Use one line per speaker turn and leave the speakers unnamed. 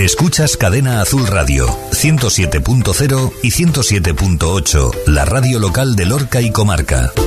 Escuchas Cadena Azul Radio, 107.0 y 107.8, la radio local de Lorca y Comarca.